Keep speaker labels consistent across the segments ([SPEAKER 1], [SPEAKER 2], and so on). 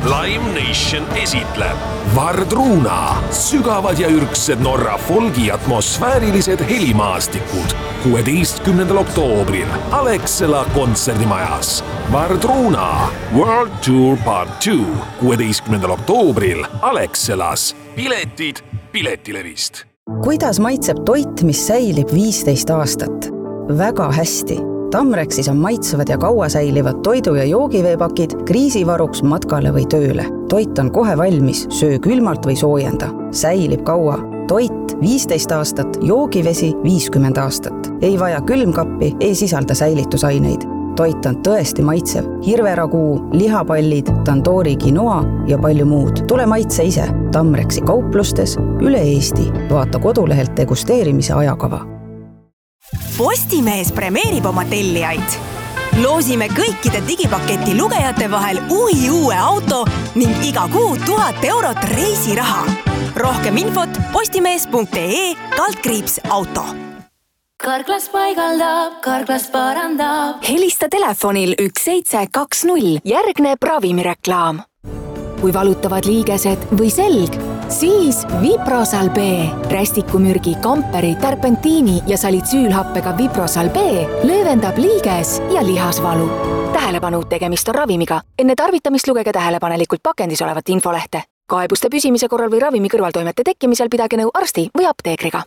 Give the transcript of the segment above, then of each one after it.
[SPEAKER 1] Live Nation esitleb Vardruna, sügavad ja ürgsed Norra folgi atmosfäärilised helimaastikud 16. oktoobril Alexela kontserdimajas. Vardruna World Tour Part 2 16. oktoobril Alexelas. Piletid Piletilevist.
[SPEAKER 2] Kuidas maitseb toit, mis säilib 15 aastat? Väga hästi. Tamrexis on maitsevad ja kaua säilivad toidu- ja joogiveepakid kriisivaruks matkale või tööle. Toit on kohe valmis, söö külmalt või soojenda. Säilib kaua. Toit 15 aastat, joogivesi 50 aastat. Ei vaja külmkappi, ei sisalda säilitusaineid. Toit on tõesti maitsev. Hirveraguu, lihapallid, tandoori quinoa ja palju muud. Tule maitse ise. Tamrexi kauplustes üle Eesti. Vaata kodulehelt degusteerimise ajakava.
[SPEAKER 3] Postimees premeerib oma tellijaid. Loosime kõikide digipaketi lugejate vahel uue auto ning iga kuu 1000 eurot reisiraha. Rohkem infot postimees.ee/auto.
[SPEAKER 4] Karklas paigaldab, Karklas parandab.
[SPEAKER 3] Helista telefonil 1720, järgneb ravimireklaam. Kui valutavad liigesed või selg, siis Viprosal B, rästikumürgi, kamperi, terpentiini ja salitsüülhappega Viprosal B löövendab liiges ja lihasvalu. Tähelepanu, tegemist on ravimiga. Enne tarvitamist lugege tähelepanelikult pakendis olevat infolehte. Kaebuste püsimise korral või ravimi kõrvaltoimete tekkimisel pidage nõu arsti või apteekriga.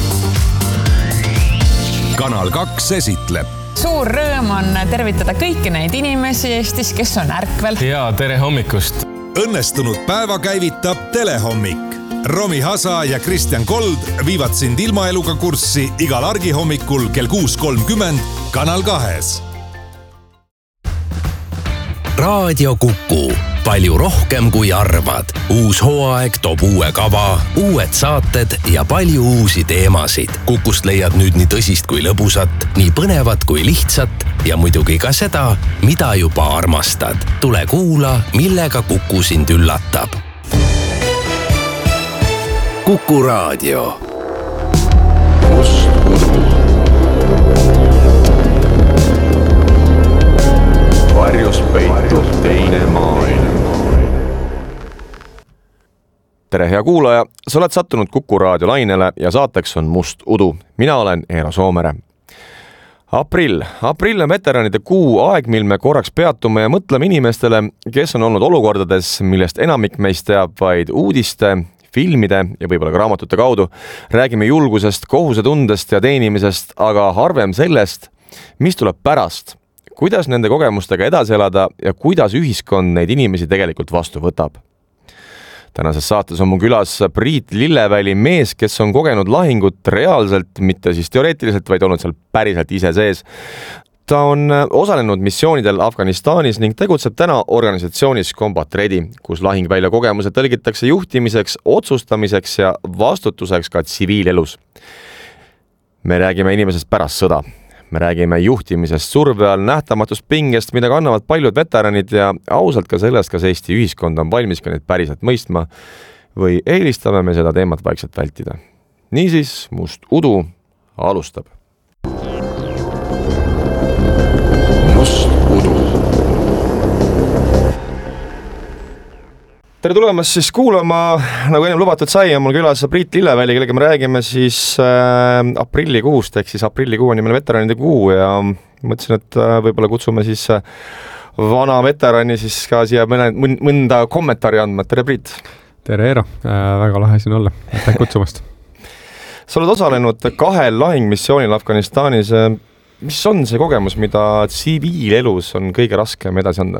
[SPEAKER 1] Kanal 2 esitleb.
[SPEAKER 5] Suur rõõm on tervitada kõiki neid inimesi Eestis, kes on ärkvel.
[SPEAKER 6] Ja tere hommikust!
[SPEAKER 7] Õnnestunud päeva käivitab Telehommik. Romi Hasa ja Kristjan Kold viivad sind ilmaeluga kurssi igal argihommikul kell 6.30 Kanal 2.
[SPEAKER 8] Raadio Kuku. Palju rohkem kui arvad. Uus hooaeg toob uue kava, uued saated ja palju uusi teemasid. Kukust leiad nüüd nii tõsist kui lõbusat, nii põnevat kui lihtsat ja muidugi ka seda, mida juba armastad. Tule kuula, millega Kuku sind üllatab. Kuku Raadio.
[SPEAKER 9] Varjus peitub teine maailm. Tere hea kuulaja, sa oled sattunud Kuku Raadio lainele ja saateks on Must Udu. Mina olen Eero Soomere. Aprill on veteranide kuu, aeg, mil me korraks peatume ja mõtleme inimestele, kes on olnud olukordades, millest enamik meist teab vaid uudiste, filmide ja võib-olla ka raamatute kaudu. Räägime julgusest, kohusetundest ja teenimisest, aga harvem sellest, mis tuleb pärast. Kuidas nende kogemustega edasi elada ja kuidas ühiskond neid inimesi tegelikult vastu võtab. Tänases saates on mu külas Priit Lilleväli, mees, kes on kogenud lahingut reaalselt, mitte siis teoreetiliselt, vaid olnud seal päriselt ise sees. Ta on osalenud missioonidel Afganistanis ning tegutseb täna organisatsioonis Combat Ready, kus lahingvälja kogemused tõlgitakse juhtimiseks, otsustamiseks ja vastutuseks ka tsiviilelus. Me räägime inimesest pärast sõda. Me räägime juhtimisest surve all, nähtamatust pingest, mida kannavad paljud veteranid ja ausalt ka sellest, kas Eesti ühiskond on valmis ka neid päriselt mõistma või eelistame me seda teemat vaikselt vältida. Niisiis, Must Udu alustab. Must Udu. Tere tulemast siis kuulama, nagu enne lubatud sai, on mul külas Priit Lilleväli, kellega me räägime siis aprillikuust, ehk siis aprillikuu on meil veteranide kuu ja mõtlesin, et võib-olla kutsume siis vana veterani siis ka siia mõnda kommentaari andma. Tere Priit!
[SPEAKER 6] Tere Eero! Väga lahe siin olla. Aitäh kutsumast!
[SPEAKER 9] Sa oled osalenud 2 lahingmissioonil Afganistanis. Mis on see kogemus, mida tsiviilelus on kõige raskem edasi anda?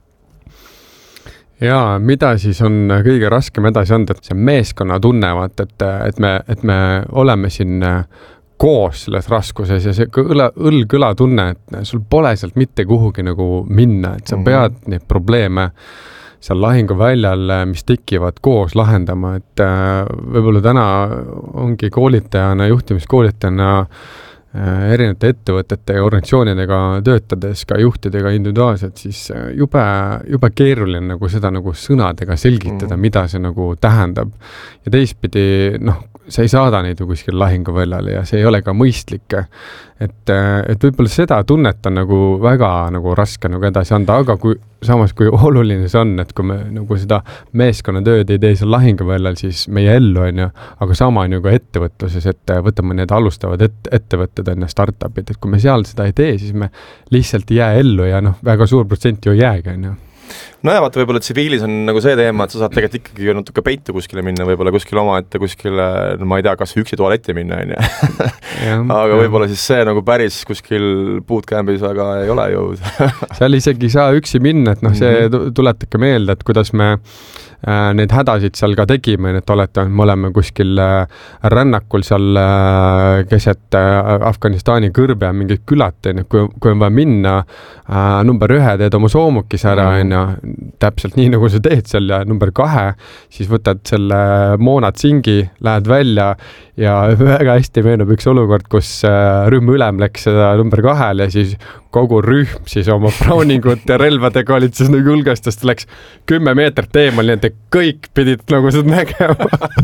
[SPEAKER 6] Ja mida siis on kõige raskem edasi anda, et see meeskonna tunnevad, et me oleme siin koos selles raskuses ja see õlg-õla tunne, et sul pole sealt mitte kuhugi nagu minna, et sa pead neid probleeme seal lahinguväljal, mis tekivad koos lahendama, et võib-olla täna ongi koolitajana, juhtimiskoolitajana erinevate ettevõtete ja organisatsioonidega töötades, ka juhtidega individuaalselt, siis jube keeruline nagu seda nagu sõnadega selgitada, mida see nagu tähendab. Ja teistpidi, sa ei saada neid ju kuskil lahinguväljale ja see ei ole ka mõistlik. Et võib-olla seda tunnet on nagu väga nagu raske nagu edasi anda, aga kui samas kui oluline see on, et kui me nagu seda meeskonnatööd ei tee seal lahinguväljal, siis meie ellu on ju, aga sama on ju ka ettevõtluses, et võtame need alustavad ettevõtted on startupid, et kui me seal seda ei tee, siis me lihtsalt ei jää ellu ja väga suur protsent ju jäägi on ju.
[SPEAKER 9] No ja vaata, võib-olla tsiviilis on nagu see teema, et sa saad tegelikult ikkagi natuke peitu kuskile minna, võib-olla kuskile omaette, kuskile, no ma ei tea, kas üksi tualetti minna, on ju. Aga võib-olla siis see nagu päris kuskil bootcampis väga ei ole jõud.
[SPEAKER 6] Seal isegi ei saa üksi minna, et see tuletage meelde, et kuidas me neid hädasid seal ka tegime, et me oleme kuskil rännakul seal keset Afganistani kõrbe ja mingid külad, kui on vaja minna number 1, teed oma soomukis ära, täpselt nii nagu sa teed seal ja number 2, siis võtad selle moonatsingi, lähed välja ja väga hästi meenub üks olukord, kus rühm ülem läks seda number 2 ja siis kogu rühm siis oma browningut ja relvadega olid siis nagu julgestust, läks 10 meetrit eemal, nii et kõik pidid nagu seda nägema.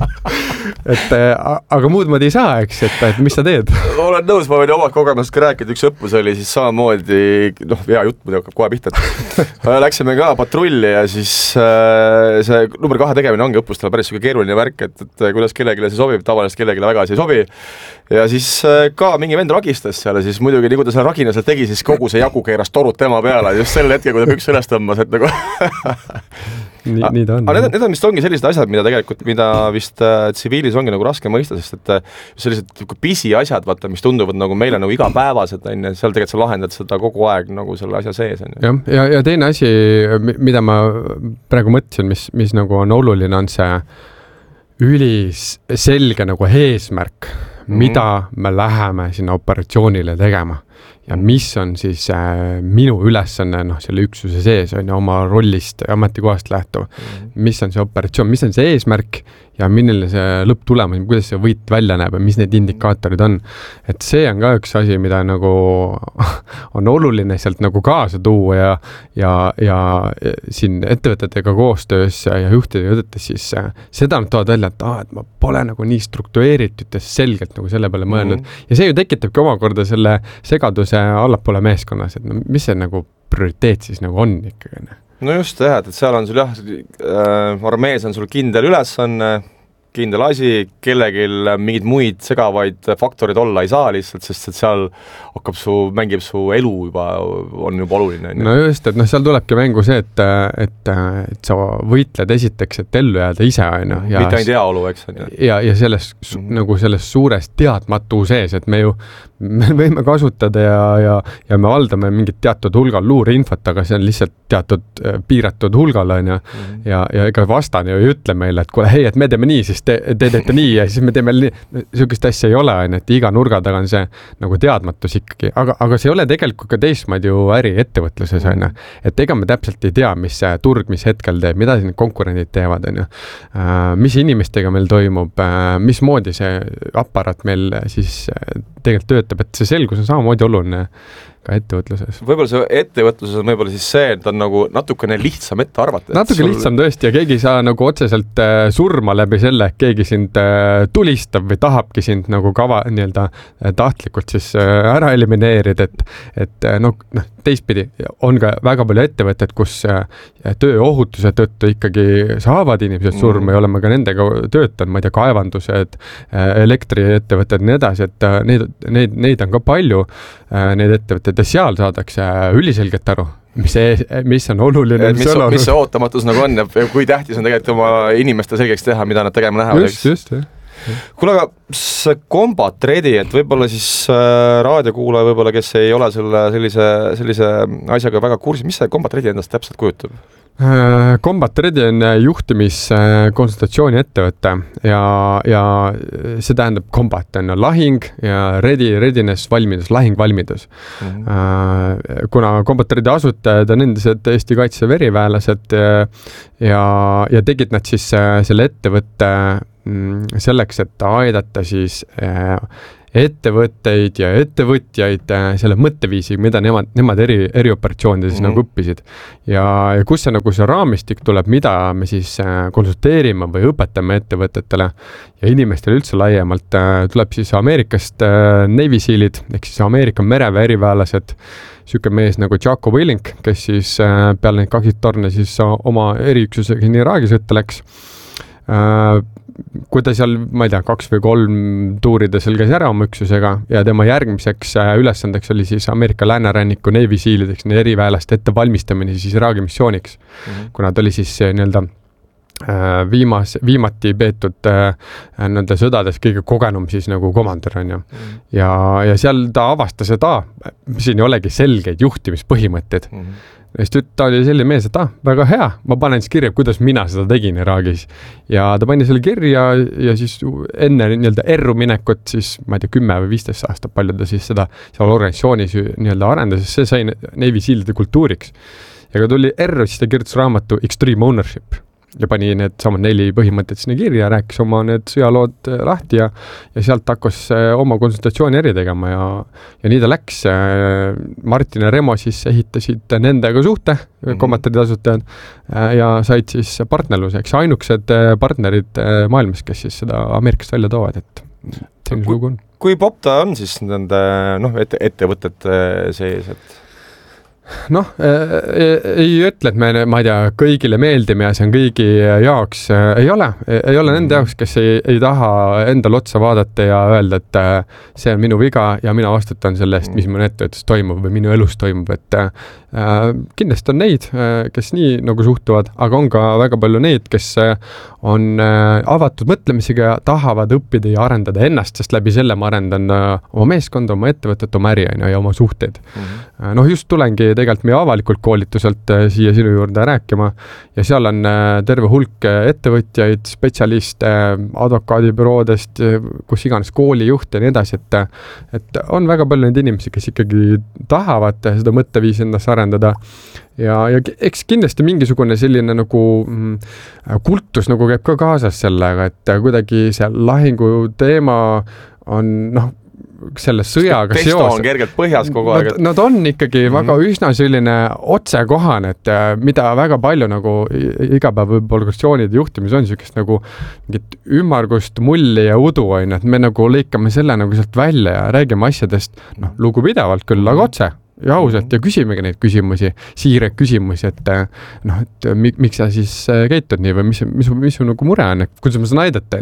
[SPEAKER 6] Aga muud moodi ei saa, eks, et mis sa teed?
[SPEAKER 9] Olen nõus, ma võin omad kogemusest ka rääkida, üks õppus oli siis samamoodi, hea jutt, muidu hakkab kohe pihta. Läksime ka patrulli ja siis see number 2 tegemine ongi õppustel päris keeruline värk, et kuidas kellegile see sobib, tavaliselt kellegile väga see ei sobi. Ja siis ka mingi vend ragistas seal ja siis muidugi nii kui ta selle ragina seal tegi, siis kogu see jagu keeras torud tema peale just sel hetkel, kui ta püks üles tõmbas, et nagu
[SPEAKER 6] nii ta on.
[SPEAKER 9] Aga need on vist ongi sellised asjad, mida vist tsiviilis ongi nagu raske mõista, sest et sellised pisi asjad, vaata, mis tunduvad nagu meile nagu igapäevased, seal tegelikult sa lahendad seda kogu aeg nagu selle asja sees.
[SPEAKER 6] Ja teine asi, mida ma praegu mõtlesin, mis nagu on oluline, on see üliselge nagu eesmärk, mida me läheme sinna operatsioonile tegema ja mis on siis minu ülesanne selle üksuse sees on ja oma rollist ja ametikohast lähtuv. Mis on see operatsioon, mis on see eesmärk ja milline see lõpptulema, kuidas see võit välja näeb ja mis need indikaatorid on. Et see on ka üks asi, mida nagu on oluline sealt nagu kaasa tuua ja siin ettevõtetega koostöös ja juhtidega jutetes siis seda nad toovad välja, et ma pole nagu nii struktureeritud ja selgelt nagu selle peale mõelnud. Ja see ju tekitabki omakorda selle segaduse allapoole meeskonnas, et mis see nagu prioriteet siis nagu on ikkagi?
[SPEAKER 9] No just jah, et seal on sul armees on sul kindel ülesanne, kindel asi, kellegil mingid muid segavaid faktorid olla ei saa lihtsalt, sest et seal mängib su elu on juba oluline.
[SPEAKER 6] No just, et seal tulebki mängu see, et sa võitled esiteks, et ellu jääda ise on.
[SPEAKER 9] Mitte ainult heaolu, eks.
[SPEAKER 6] Ja selles nagu selles suures teadmatu sees, et me võime kasutada ja me valdame mingit teatud hulgal luureinfot, aga see on lihtsalt teatud piiratud hulgal on ja ega vastane ju ei ütle meile, et kuule, hei, et me teeme nii, siis te teete nii ja siis me teeme nii, niisugust asja ei ole, et iga nurga taga on see nagu teadmatus ikkagi, aga see ei ole tegelikult ka teistmaad ju äri ettevõtluses on, et ega me täpselt ei tea, mis see turg, mis hetkel teeb, mida siin konkurendid teevad on ju, mis inimestega meil toimub, mismoodi see aparaat meil siis tegelikult töötab, et see selgus on samamoodi oluline ka ettevõtluses.
[SPEAKER 9] Võib-olla see ettevõtluses on võib-olla siis see, et on nagu natukene lihtsam ette arvata.
[SPEAKER 6] Natuke lihtsam tõesti ja keegi ei saa nagu otseselt surma läbi selle, et keegi sind tulistab või tahabki sind nagu nii-öelda tahtlikult siis ära elimineerida, et teistpidi on ka väga palju ettevõtted, kus tööohutuse tõttu ikkagi saavad inimesed surma ja oleme ka nendega töötanud, ma ei tea, kaevandused, elektriettevõtted ja nii edasi, et neid on ka palju, neid ettevõtted ja seal saadakse üliselgelt aru, mis on oluline.
[SPEAKER 9] Mis see ootamatus nagu on ja kui tähtis on tegelikult oma inimeste selgeks teha, mida nad tegema lähevad.
[SPEAKER 6] Just, jah.
[SPEAKER 9] Kuule, aga see Combat Ready, et võib-olla siis raadiokuulaja võib-olla, kes ei ole sellise asjaga väga kursis, mis see Combat Ready endast täpselt kujutab?
[SPEAKER 6] Combat Ready on juhtimiskonsultatsiooni ettevõte ja see tähendab combat on lahing ja readiness, valmidus, lahing, valmidus. Kuna Combat Ready asutajad on endised Eesti Kaitseväe veriväelased ja tegid nad siis selle ettevõtte selleks, et aidata siis ettevõtteid ja ettevõtjaid selle mõtteviisi, mida nemad erioperatsioonides nagu õppisid. Ja kus see nagu see raamistik tuleb, mida me siis konsulteerime või õpetame ettevõtetele ja inimestele üldse laiemalt, tuleb siis Ameerikast Navy Sealid, ehk siis Ameerika mereväe eriväelased, siuke mees nagu Jocko Willink, kes siis peale neid kaksitorne siis oma eriüksusega Iraagi sõtta läks. Kui ta seal, ma ei tea, 2 või 3 tuuride seal käis ära oma üksusega ja tema järgmiseks ülesandeks oli siis Ameerika lääneranniku Navy Sealideks eriväelaste ettevalmistamine siis Iraagi missiooniks, kuna ta oli siis nii-öelda viimati peetud nende sõdades kõige kogenum siis nagu komandör on ju. Ja seal ta avastas, et siin ei olegi selgeid juhtimispõhimõtted. Ta oli selline mees, et väga hea, ma panen siis kirja, kuidas mina seda tegin Iraagis. Ja ta pani selle kirja ja siis enne nii-öelda erru minekut siis, ma ei tea, 10 või 15 aastat palju ta siis seda seal organisatsioonis nii-öelda arendas, see sai Navy Sealide kultuuriks. Ja kui tuli erru, siis ta kirjutas raamatu Extreme Ownership ja pani need samad 4 põhimõtted sinna kirja, rääkis oma need sõjalood lahti ja sealt hakkas oma konsultatsiooni eri tegema ja nii ta läks. Martin ja Remo siis ehitasid nendega suhte, kommentaarid asutajad ja said siis partnerluseks, ainukesed partnerid maailmas, kes siis seda Ameerikast välja toovad, et see on lugu on.
[SPEAKER 9] Kui popp ta on siis nende ettevõtete sees, et
[SPEAKER 6] ei ütle, et ma ei tea, kõigile meeldime ja see on kõigi jaoks, ei ole nende jaoks, kes ei taha endal otsa vaadata ja öelda, et see on minu viga ja mina vastutan selle eest, mis minu ettevõttes toimub või minu elus toimub, et kindlasti on neid, kes nii nagu suhtuvad, aga on ka väga palju neid, kes on avatud mõtlemisega ja tahavad õppida ja arendada ennast, sest läbi selle ma arendan oma meeskonda, oma ettevõtet, oma äri ja oma suhteid. Just tulengi tegelikult meie avalikult koolituselt siia sinu juurde rääkima ja seal on terve hulk ettevõtjaid, spetsialiste, advokaadibüroodest, kus iganes koolijuht ja nii edasi, et on väga palju neid inimesi, kes ikkagi tahavad seda mõtteviisi endas arendada ja eks kindlasti mingisugune selline nagu kultus nagu käib ka kaasas sellega, et kuidagi see lahingu teema on selle sõjaga
[SPEAKER 9] seos. Testo on kergelt põhjas kogu aeg.
[SPEAKER 6] Nad on ikkagi väga üsna selline otsekohane, et mida väga palju nagu igapäeva organisatsioonide juhtimis on sellisest nagu mingit ümmargust mulli ja udu on, et me nagu lõikame selle nagu sealt välja ja räägime asjadest lugupidavalt küll, aga otse ja ausalt ja küsimegi neid küsimusi, siirad küsimusi, et miks sa siis käitud nii või mis nagu mure on, et kuidas ma saan aidata,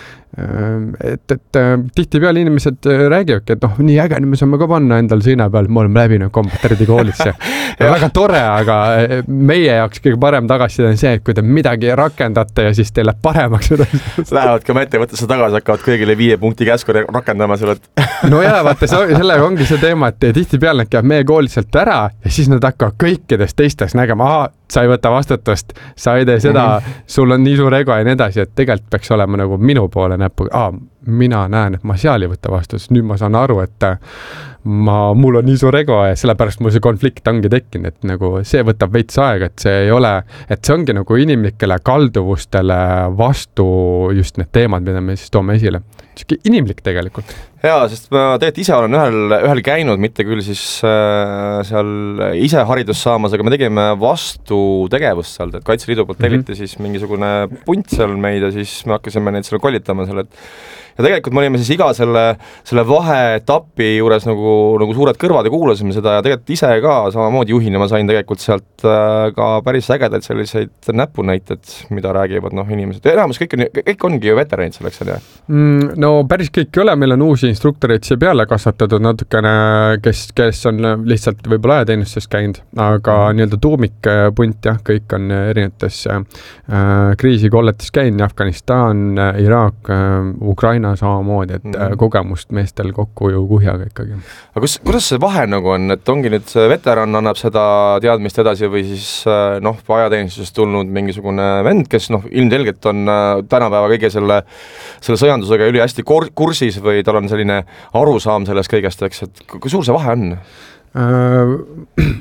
[SPEAKER 6] et tihti peale inimesed räägivadki, et nii äge, me saame ka panna endal seina peal, me oleme läbinud kompeterdi koolitse ja väga tore, aga meie jaoks kõige parem tagasiside on see, et kui te midagi rakendate ja siis teil läheb paremaks.
[SPEAKER 9] Lähevad ka ettevõttesse tagasi, hakkavad kõigile 5 punkti käsku rakendama selle.
[SPEAKER 6] No jaa, vaata, sellega ongi see teema, et tihti peale nad käib meie koolitselt ära ja siis nad hakkavad kõikidest teistest nägema, sa ei võta vastutust, sa ei tee seda, sul on nii suur ego ja nii edasi, et tegelikult peaks olema nagu minu poole näppu, mina näen, et ma seal ei võta vastutust, nüüd ma saan aru, et mul on nii suur ego ja sellepärast mul see konflikt ongi tekkinud, et nagu see võtab veits aega, et see ei ole, et see ongi nagu inimlikele kalduvustele vastu just need teemad, mida me siis toome esile. Inimlik tegelikult.
[SPEAKER 9] Jaa, sest ma tegelikult ise olen ühel käinud, mitte küll siis seal ise haridust saamas, aga me tegime vastutegevust seal, et Kaitseliidu poolt telliti siis mingisugune punt seal meid ja siis me hakkasime neid seal kollitama seal, et ja tegelikult me olime siis iga selle vaheetapi juures nagu suured kõrvad ja kuulasime seda ja tegelikult ise ka samamoodi juhina ma sain tegelikult sealt ka päris ägedaid selliseid näpunäited, mida räägivad inimesed. Enamus kõik ongi ju veteranid selleks, on jah?
[SPEAKER 6] No päris kõik ei ole, meil on uusi instruktoreid siia peale kasvatatud natukene, kes on lihtsalt võib-olla ajateenistusest käinud, aga nii-öelda tuumikpunt jah, kõik on erinevates kriisikolletes käinud, Afganistan, Iraak, Ukraina samamoodi, et kogemust meestel kokku ju kuhjaga ikkagi.
[SPEAKER 9] Aga kuidas see vahe nagu on, et ongi nüüd veteran annab seda teadmist edasi või siis ajateenistusest tulnud mingisugune vend, kes ilmselgelt on tänapäeva kõige selle sõjandusega üli hästi kursis või tal on selline arusaam sellest kõigest, eks, et kui suur see vahe on?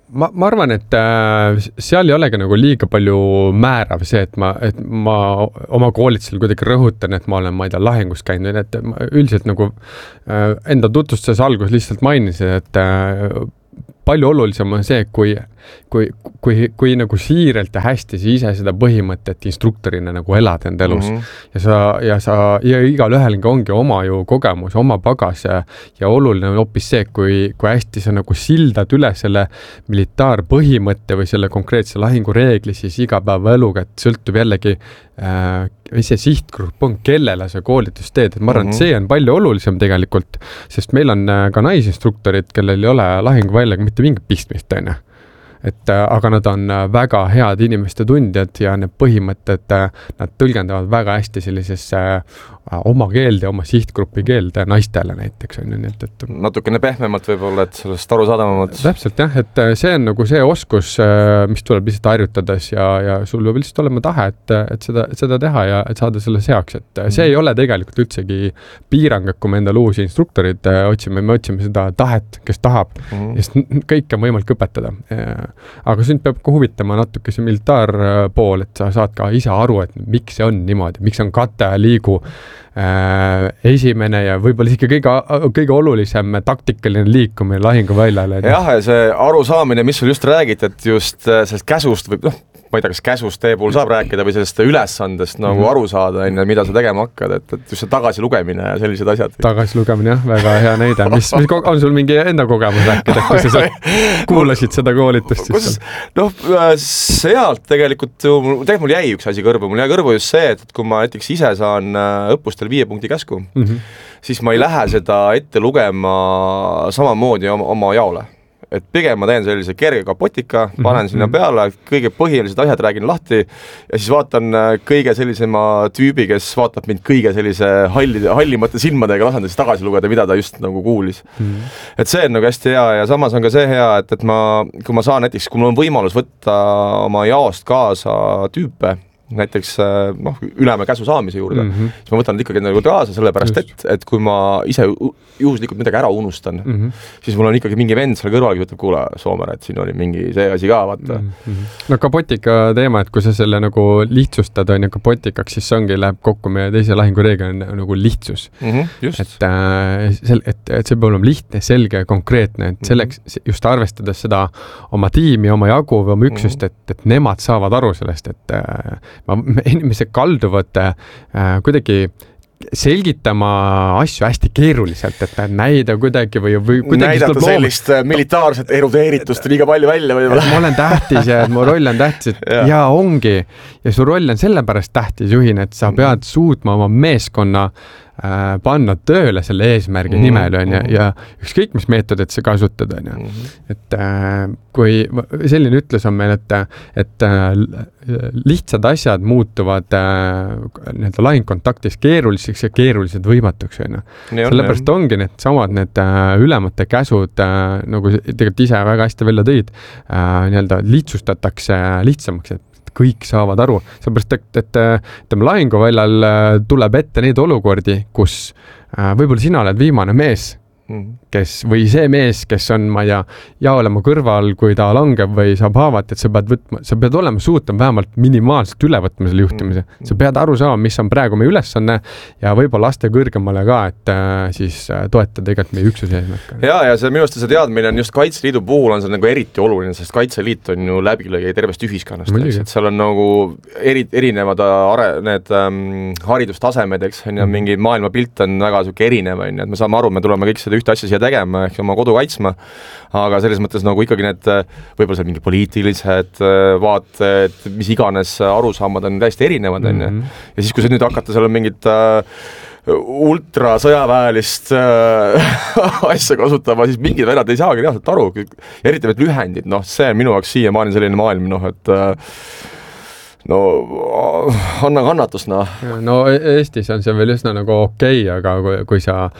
[SPEAKER 6] ma arvan, et seal ei olegi nagu liiga palju määrav see, et ma oma koolitusel kuidagi rõhutan, et ma olen, ma ei tea, lahingus käinud, et ma üldiselt nagu enda tutvustuses algus lihtsalt mainisin, et palju olulisem on see, kui nagu siirelt ja hästi sa ise seda põhimõtet instruktorina nagu elad enda elus ja igal ühelgi ongi oma ju kogemus, oma pagas ja oluline on hoopis see, kui hästi sa nagu sildad üle selle militaarpõhimõtte või selle konkreetse lahingureegli siis igapäevaeluga, et sõltub jällegi mis see sihtgrupp on, kellele sa koolitust teed, et ma arvan, et see on palju olulisem tegelikult, sest meil on ka naisinstruktorid, kellel ei ole lahinguväljaga mitte mingit pistmist, on ju. Aga nad on väga head inimeste tundjad ja need põhimõtted, nad tõlgendavad väga hästi sellisesse oma keelde, oma sihtgrupi keelde naistele näiteks on ju, nii et
[SPEAKER 9] natukene pehmemalt võib-olla, et sellest arusaadavamalt.
[SPEAKER 6] Täpselt jah, et see on nagu see oskus, mis tuleb lihtsalt harjutades ja sul peab lihtsalt olema tahe, et seda teha ja et saada selle seaks, et see ei ole tegelikult üldsegi piirang, kui me endale uusi instruktorid otsime, me otsime seda tahet, kes tahab ja kõike on võimalik õpetada. Aga sind peab ka huvitama natuke see militaarpool, et sa saad ka ise aru, et miks see on niimoodi, miks on kate liigu esimene ja võib-olla isegi kõige olulisem taktikaline liikumine lahinguväljale.
[SPEAKER 9] Jah, ja see arusaamine, mis sul just räägid, et just sellest käsust või ma ei tea, kas käsust teie puhul saab rääkida või sellest ülesandest nagu aru saada, mida sa tegema hakkad, et just see tagasilugemine ja sellised asjad.
[SPEAKER 6] Tagasilugemine, jah, väga hea näide. Mis on sul mingi enda kogemus rääkida, kui sa kuulasid seda koolitust? Sealt tegelikult mul jäi üks asi kõrvu. Mul jäi kõrvu just see, et kui ma näiteks ise saan õppustel 5 punkti käsku, siis ma ei lähe seda ette lugema samamoodi oma jaole. Et pigem ma teen sellise kerge kapotika, panen sinna peale, kõige põhilised asjad räägin lahti ja siis vaatan kõige sellisema tüübi, kes vaatab mind kõige sellise hallimate silmadega, lasen ta siis tagasi lugeda, mida ta just nagu kuulis. Et see on nagu hästi hea ja samas on ka see hea, et kui ma saan näiteks, kui mul on võimalus võtta oma jaost kaasa tüüpe, näiteks ülema käsu saamise juurde, siis ma võtan nad ikkagi nagu kaasa, sellepärast et kui ma ise juhuslikult midagi ära unustan, siis mul on ikkagi mingi vend selle kõrvalgi, ütleb, kuule, Soomer, et siin oli mingi see asi ka, vaata. No kapotika teema, et kui sa selle nagu lihtsustad, on ju kapotikaks, siis ongi, läheb kokku meie teise lahingureegel nagu lihtsus. Et see peab olema lihtne, selge ja konkreetne, et selleks just arvestades seda oma tiimi, oma jagu või oma üksust, et nemad saavad aru sellest, et inimesed kalduvad kuidagi selgitama asju hästi keeruliselt, et näida kuidagi või
[SPEAKER 9] näidata sellist militaarset erudeeritust liiga palju välja võib-olla.
[SPEAKER 6] Ma olen tähtis ja mu roll on tähtis, et ja ongi. Ja su roll on sellepärast tähtis juhin, et sa pead suutma oma meeskonna panna tööle selle eesmärgi nimel on ja ükskõik mis meetodit sa kasutad on ju. Et kui selline ütlus on meil, et lihtsad asjad muutuvad nii-öelda lahingkontaktis keeruliseks ja keerulised võimatuks on ju. Sellepärast ongi need samad need ülemate käsud, nagu tegelikult ise väga hästi välja tõid, nii-öelda lihtsustatakse lihtsamaks, et kõik saavad aru, sellepärast, et lahinguväljal tuleb ette neid olukordi, kus võib-olla sina oled viimane mees, kes, või see mees, kes on, ma ei tea, jaolema kõrval, kui ta langeb või saab haavat, et sa pead olema suutma vähemalt minimaalselt üle võtma selle juhtimise. Sa pead aru saama, mis on praegu meie ülesanne ja võib-olla laste kõrgemale ka, et siis toetada tegelikult meie üksuse eesmärk.
[SPEAKER 9] Ja see minu arust see teadmine on just Kaitseliidu puhul on see nagu eriti oluline, sest Kaitseliit on ju läbilõige tervest ühiskonnast, et seal on nagu erinevad need haridustasemed, eks, mingi maailmapilt on väga erinev, et me saame aru, me tuleme kõik seda ühte asja siia tegema, ehk oma kodu kaitsma, aga selles mõttes nagu ikkagi need võib-olla seal mingi poliitilised vaated, mis iganes arusaamad on täiesti erinevad, on ju. Ja siis, kui sa nüüd hakata seal mingit ultra sõjaväelist asja kasutama, siis mingid väljad ei saagi reaalselt aru. Eriti need lühendid, see on minu jaoks siiamaani selline maailm, et anna kannatust,
[SPEAKER 6] No Eestis on see veel üsna nagu okei, aga kui sa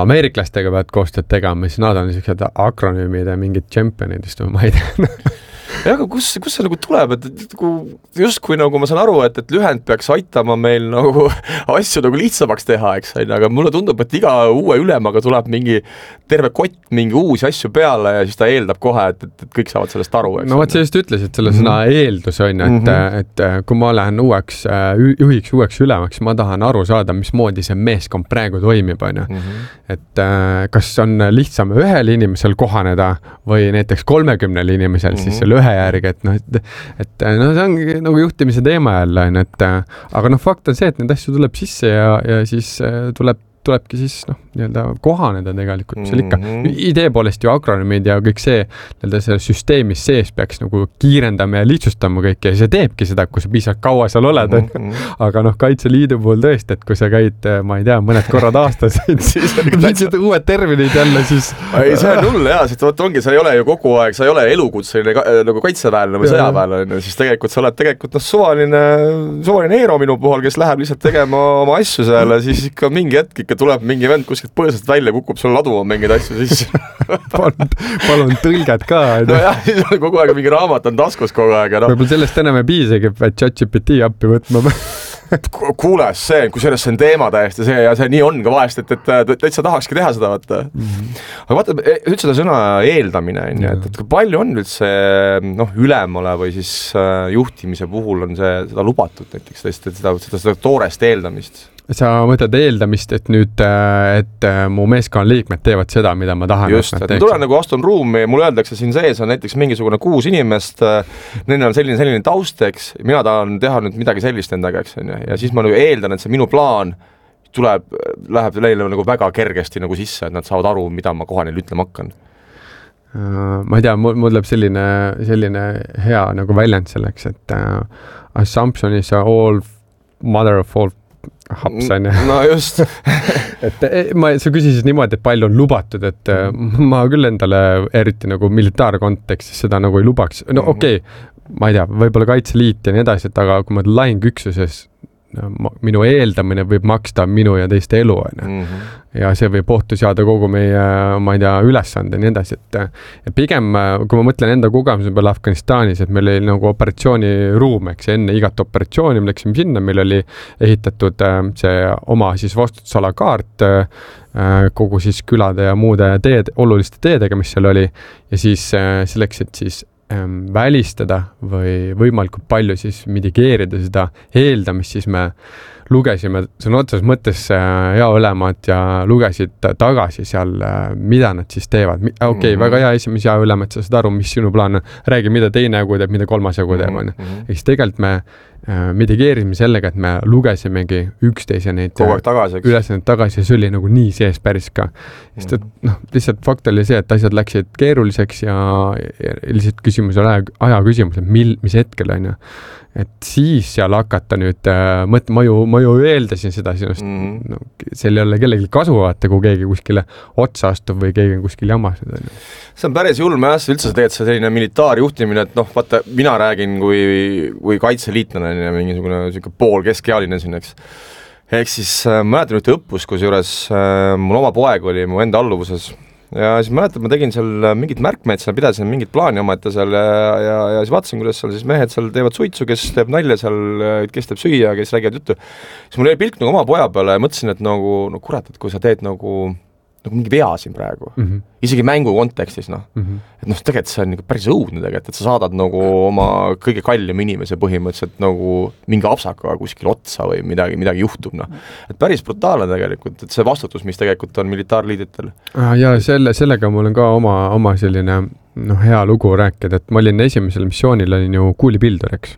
[SPEAKER 6] ameeriklastega pead koostööd tegema, siis nad on sellised akronüümid ja mingid championidest või ma ei tea.
[SPEAKER 9] aga kus see nagu tuleb, et justkui nagu ma saan aru, et lühend peaks aitama meil nagu asju nagu lihtsamaks teha, eks, aga mulle tundub, et iga uue ülemaga tuleb mingi terve kott, mingi uusi asju peale ja siis ta eeldab kohe, et kõik saavad sellest aru, eks.
[SPEAKER 6] No vaat sa just ütlesid selle sõna eeldus on, et kui ma lähen uueks ülemaks, ma tahan aru saada, mismoodi see meeskond praegu toimib, on. Et kas on lihtsam ühel inimesel kohaneda või näiteks 30 inimesel siis selle ühe järgi, et see on nagu juhtimise teema jälle, aga fakt on see, et need asju tuleb sisse ja siis tulebki siis nii-öelda kohaneda tegelikult, mis seal ikka. Idee poolest ju akronüümid ja kõik see, see süsteemis sees peaks nagu kiirendama ja lihtsustama kõike ja see teebki seda, kui sa piisavalt kaua seal oled. Aga Kaitseliidu puhul tõesti, et kui sa käid, ma ei tea, mõned korrad aastas, siis on uued terminid jälle siis.
[SPEAKER 9] Ei, see on hull hea, sest ongi, sa ei ole ju kogu aeg, sa ei ole elukutseline nagu kaitseväeline või sõjaväeline, siis tegelikult sa oled suvaline Eero minu puhul, kes läheb lihtsalt tegema oma asju seal ja siis ikka mingi hetk ikka tuleb mingi vend kuskilt põõsast välja, kukub sul laduma mingeid asju sisse.
[SPEAKER 6] Palun tõlged ka.
[SPEAKER 9] Nojah, siis on kogu aeg mingi raamat on taskus kogu aeg.
[SPEAKER 6] Võib-olla sellest enam ei piisagi, et ChatGPT appi võtma.
[SPEAKER 9] Kuule, kui sellest see on teema täiesti see ja see nii on ka vahest, et täitsa tahakski teha seda, vaata. Aga vaata, üldse seda sõna eeldamine, et kui palju on üldse ülemale või siis juhtimise puhul on seda lubatud näiteks, seda toorest eeldamist?
[SPEAKER 6] Sa mõtled eeldamist, et nüüd, et mu meeskonna liikmed teevad seda, mida ma tahan.
[SPEAKER 9] Just, et ma tulen nagu astun ruumi, mulle öeldakse siin sees on näiteks mingisugune 6 inimest, neil on selline taust, eks, mina tahan teha nüüd midagi sellist endaga, eks, ja siis ma nagu eeldan, et see minu plaan läheb neile nagu väga kergesti nagu sisse, et nad saavad aru, mida ma kohe neil ütlema hakkan.
[SPEAKER 6] Ma ei tea, mul tuleb selline hea nagu väljend selleks, et assumption is all mother of all haps on.
[SPEAKER 9] No just.
[SPEAKER 6] Sa küsisid niimoodi, et palju on lubatud, et ma küll endale eriti nagu militaarkontekstis seda nagu ei lubaks. No okei, ma ei tea, võib-olla Kaitseliit ja nii edasi, aga kui ma lahingüksuses minu eeldamine võib maksta minu ja teiste elu, ja see võib ohtu seada kogu meie, ma ei tea, ülesande ja nii edasi, et pigem, kui ma mõtlen enda kogemuse peale Afganistanis, et meil oli nagu operatsiooniruum, eks enne igat operatsiooni me läksime sinna, meil oli ehitatud see oma siis vastutusala kaart kogu siis külade ja muude oluliste teedega, mis seal oli, ja siis selleks, et siis välistada või võimalikult palju siis mitigeerida seda eeldamist, siis me lugesime sõna otseses mõttes hea ülemad ja lugesid tagasi seal, mida nad siis teevad. Okei, väga hea esimese hea ülemad, sa saad aru, mis sinu plaan on, räägi, mida teine jagu teeb, mida kolmas jagu teeb. Eks tegelikult me mitigeerisime sellega, et me lugesimegi üksteise neid ülesandeid tagasi ja see oli nagu nii sees päris ka. Sest et lihtsalt fakt oli see, et asjad läksid keeruliseks ja lihtsalt küsimus oli aja küsimus, et mis hetkel on. Et siis seal hakata nüüd ma ju eeldasin seda sinust, seal ei ole kellegi kasu vaata, kui keegi kuskile otsa astub või keegi kuskil jamas.
[SPEAKER 9] See on päris julme jah, üldse teed see selline militaarjuhtimine, et vaata, mina räägin kui kaitseliitlane ja mingisugune pool keskealine siin, eks. Ehk siis mäletan ühte õppus, kus juures mul oma poeg oli mu enda alluvuses ja siis mäletan, ma tegin seal mingid märkmeid, seal pidasin mingid plaani oma ette seal ja siis vaatasin, kuidas seal siis mehed seal teevad suitsu, kes teeb nalja seal, kes teeb süüa, kes räägivad juttu. Siis mul oli pilk nagu oma poja peale ja mõtlesin, et nagu, no kurat, et kui sa teed nagu mingi vea siin praegu, isegi mängu kontekstis, et tegelikult see on päris õudne tegelikult, et sa saadad nagu oma kõige kallim inimese põhimõtteliselt nagu mingi apsakaga kuskil otsa või midagi juhtub, et päris brutaalne tegelikult, et see vastutus, mis tegelikult on militaarliiditel.
[SPEAKER 6] Ja sellega mul on ka oma selline hea lugu rääkida, et ma olin esimesel missioonil, olin ju kuulipildur, eks.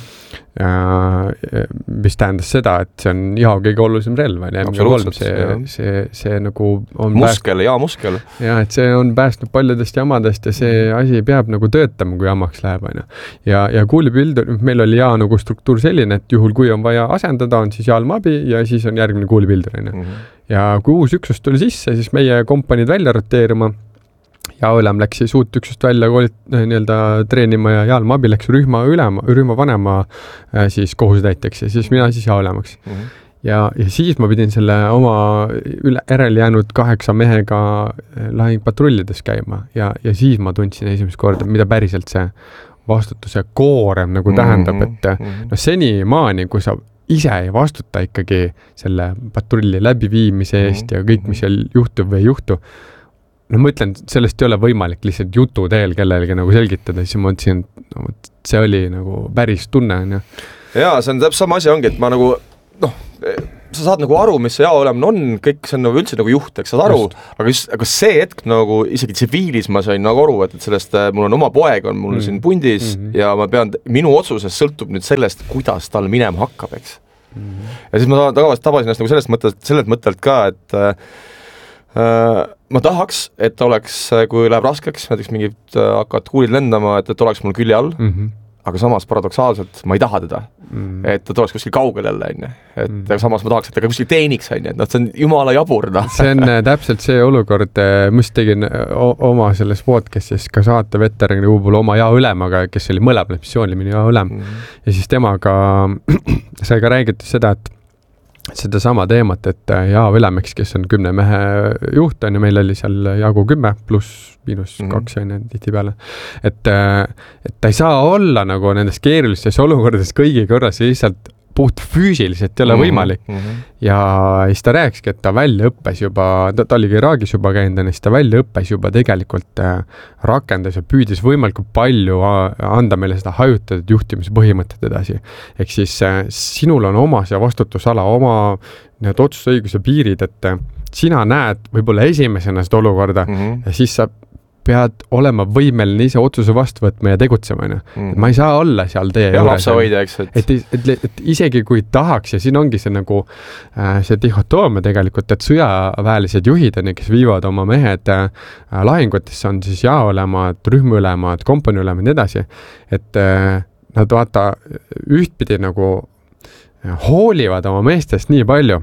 [SPEAKER 6] Mis tähendas seda, et see on kõige olulisem relv, see nagu on
[SPEAKER 9] muskel.
[SPEAKER 6] Ja, et see on päästnud paljudest jamadest ja see asi peab nagu töötama, kui jamaks läheb. Ja kuulipildur, meil oli nagu struktuur selline, et juhul kui on vaja asendada, on siis jaalmaabi ja siis on järgmine kuulipildur. Ja kui uus üksus tuli sisse, siis meie kompaniid välja roteerima ja ülem läks siis uut üksust välja treenima ja jaalmaabi läks rühma vanema siis kohusetäiteks ja siis mina siis jaaülemaks. Ja siis ma pidin selle oma järel jäänud 8 mehega lahingpatrullides käima ja siis ma tundsin esimest korda, mida päriselt see vastutuse koorem nagu tähendab, et no senimaani, kui sa ise ei vastuta ikkagi selle patrulli läbiviimise eest ja kõik, mis seal juhtub või ei juhtu, no ma ütlen, sellest ei ole võimalik lihtsalt jutu teel kellelegi nagu selgitada, siis ma mõtlesin, et see oli nagu päris tunne.
[SPEAKER 9] Jaa, see on täpselt sama asi ongi, et ma nagu, sa saad nagu aru, mis see jaa olemine on, kõik see on nagu üldse nagu juht, eks saad aru, aga see hetk nagu isegi tsiviilis ma sain nagu aru, et sellest mul on oma poeg, on mul siin pundis ja ma pean, minu otsusest sõltub nüüd sellest, kuidas tal minema hakkab, eks. Ja siis ma tabasin ennast nagu sellest mõttelt ka, et ma tahaks, et oleks, kui läheb raskeks, näiteks mingid hakkavad kuulid lendama, et oleks mul külje all, aga samas paradoksaalselt ma ei taha teda, et ta tuleks kuskil kaugel jälle, et samas ma tahaks, et ta kuskil teeniks, et see on jumala jabur.
[SPEAKER 6] See on täpselt see olukord, mis tegin oma selles podcastis ka saate veterani kuubul oma jaoülemaga, kes oli mõlemad missioonil minu jaoülem ja siis temaga sai ka räägitud seda, et seda sama teemat, et Jaav Ülemeks, kes on 10 mehe juht, on ja meil oli seal jagu 10 pluss miinus 2 on tihti peale. Et ta ei saa olla nagu nendes keerulistes olukordades kõigi korras lihtsalt puht füüsiliselt ei ole võimalik. Ja siis ta rääkiski, et ta väljaõppes juba, ta oligi Iraagis juba käinud, siis ta väljaõppes juba tegelikult rakendas ja püüdis võimalikult palju anda meile seda hajutatud juhtimise põhimõtet edasi. Ehk siis sinul on oma see vastutusala, oma need otsusõiguse piirid, et sina näed võib-olla esimesena seda olukorda ja siis sa pead olema võimeline ise otsuse vastu võtma ja tegutsema. Ma ei saa olla seal teie juures. Et isegi kui tahaks ja siin ongi see nagu see dihotoomia tegelikult, et sõjaväelised juhid on, kes viivad oma mehed lahingutesse, on siis jaoülemad, rühmaülemad, kompaniülemad ja nii edasi, et nad vaata ühtpidi nagu hoolivad oma meestest nii palju,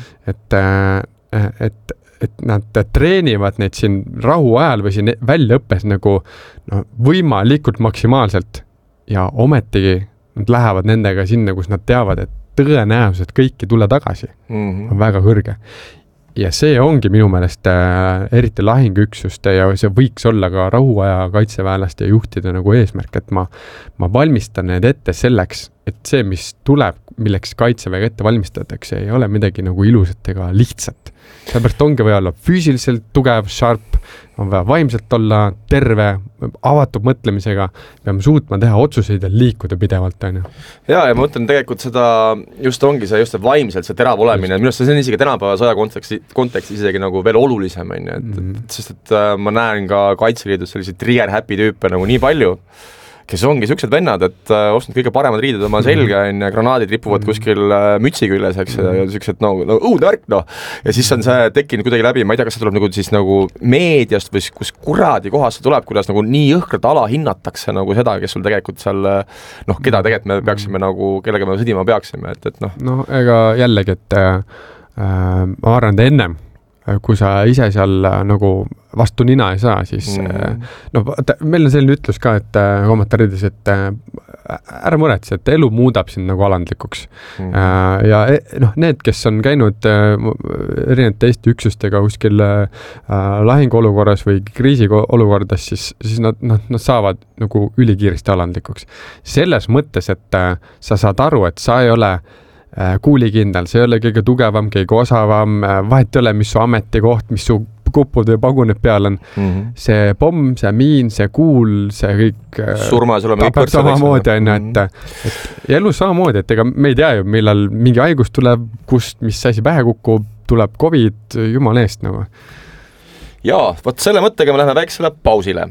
[SPEAKER 6] et nad treenivad neid siin rahu ajal või siin väljaõppes nagu võimalikult maksimaalselt ja ometigi nad lähevad nendega sinna, kus nad teavad, et tõenäoliselt kõik ei tule tagasi. On väga kõrge. Ja see ongi minu meelest eriti lahinguüksuste ja see võiks olla ka rahuaja kaitseväelaste ja juhtide nagu eesmärk, et ma valmistan need ette selleks, et see, mis tuleb, milleks kaitseväega ette valmistatakse, ei ole midagi nagu ilusat ega lihtsat. Sellepärast ongi vaja olla füüsiliselt tugev, sharp, on vaja vaimselt olla terve, avatud mõtlemisega, peame suutma teha otsuseid ja liikuda pidevalt.
[SPEAKER 9] Ja ma mõtlen tegelikult seda, just ongi see just vaimselt, see terav olemine, minu arust see on isegi tänapäeva sõja kontekstis isegi nagu veel olulisem, sest et ma näen ka Kaitseliidus selliseid trigger-happy tüüpe nagu nii palju, kes ongi siuksed vennad, et ostnud kõige paremad riided oma selga, granaadid ripuvad kuskil mütsi küljes, eks, ja siuksed õudne värk, ja siis on see tekkinud kuidagi läbi, ma ei tea, kas see tuleb nagu siis nagu meediast või kus kuradi kohast see tuleb, kuidas nagu nii jõhkralt alahinnatakse nagu seda, kes sul tegelikult seal, keda tegelikult me peaksime nagu, kellega me sõdima peaksime, et
[SPEAKER 6] ega jällegi, et ma arvan, et ennem, kui sa ise seal nagu vastu nina ei saa, siis meil on selline ütlus ka, et kommentaarides, et ära muretse, et elu muudab sind nagu alandlikuks. Ja need, kes on käinud erinevate Eesti üksustega kuskil lahinguolukorras või kriisiolukordas, siis nad saavad nagu ülikiiresti alandlikuks. Selles mõttes, et sa saad aru, et sa ei ole kuulikindel, see ei ole kõige tugevam, kõige osavam, vahet ei ole, mis su ametikoht, mis su kupud või pagunid peal on. See pomm, see miin, see kuul, see kõik
[SPEAKER 9] surmas oleme kõik võrdsed,
[SPEAKER 6] samamoodi, et elus samamoodi, et ega me ei tea ju, millal mingi haigus tuleb, kust, mis asi pähe kukub, tuleb COVID, jumal eest nagu.
[SPEAKER 9] Jaa, võt selle mõttega me läheme väiksele pausile.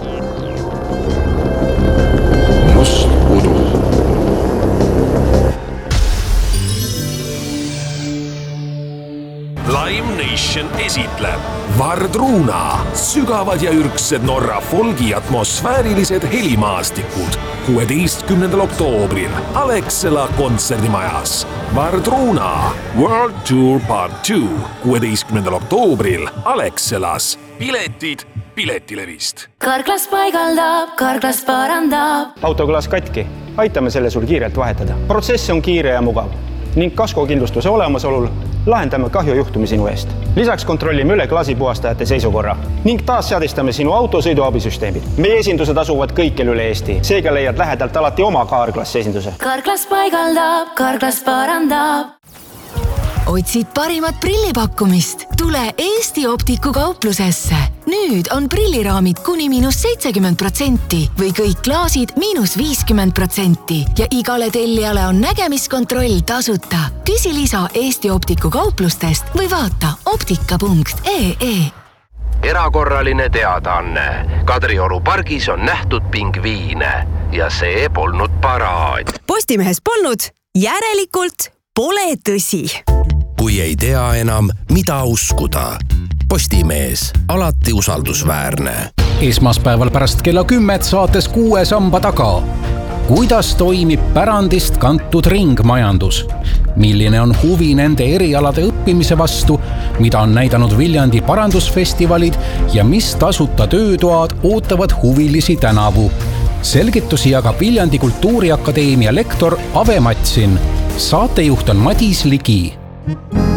[SPEAKER 1] Lime Nation esitleb Vardruna, sügavad ja ürgsed Norra folgi atmosfäärilised helimaastikud 16. oktoobril Alexela kontserdimajas. Vardruna World Tour Part 2 16. oktoobril Alexelas. Piletid Piletilevist.
[SPEAKER 4] Karklas paigaldab, Karklas parandab.
[SPEAKER 10] Auto kõlas katki. Aitame selle sul kiirelt vahetada. Protsess on kiire ja mugav. ning kaskokindlustuse olemasolul lahendame kahjujuhtumi sinu eest. Lisaks kontrollime üle klaasipuhastajate seisukorra ning taas seadistame sinu auto sõiduabisüsteemid. Meie esindused asuvad kõikjal üle Eesti, seega leiad lähedalt alati oma Carglass esinduse.
[SPEAKER 4] Carglass paigaldab, Carglass parandab.
[SPEAKER 3] Otsid parimat prillipakkumist? Tule Eesti Optiku kauplusesse. Nüüd on prilliraamid kuni -70% või kõik klaasid -50% ja igale tellijale on nägemiskontroll tasuta. Küsi lisa Eesti Optiku kauplustest või vaata optika.ee.
[SPEAKER 8] Erakorraline teadaanne. Kadrioru pargis on nähtud pingviine ja see polnud paraad.
[SPEAKER 11] Postimehes polnud, järelikult pole tõsi.
[SPEAKER 8] Kui ei tea enam, mida uskuda. Postimees, alati usaldusväärne.
[SPEAKER 12] Esmaspäeval pärast kella 10 saates 6 samba taga. Kuidas toimib pärandist kantud ringmajandus? Milline on huvi nende erialade õppimise vastu? Mida on näidanud Viljandi parandusfestivalid ja mis tasuta töötoad ootavad huvilisi tänavu? Selgitusi jagab Viljandi Kultuuriakadeemia lektor Ave Matsin. Saatejuht on Madis Ligi.